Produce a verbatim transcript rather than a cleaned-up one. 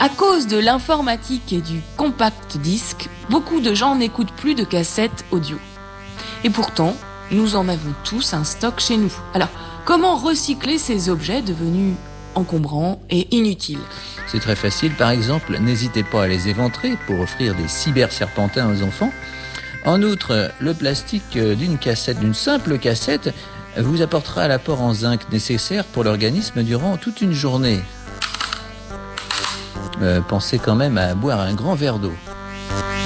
À cause de l'informatique et du compact disque, beaucoup de gens n'écoutent plus de cassettes audio. Et pourtant, nous en avons tous un stock chez nous. Alors, comment recycler ces objets devenus encombrants et inutiles ? C'est très facile, par exemple, n'hésitez pas à les éventrer pour offrir des cyber-serpentins aux enfants. En outre, le plastique d'une cassette, d'une simple cassette, vous apportera l'apport en zinc nécessaire pour l'organisme durant toute une journée. Euh, pensez quand même à boire un grand verre d'eau.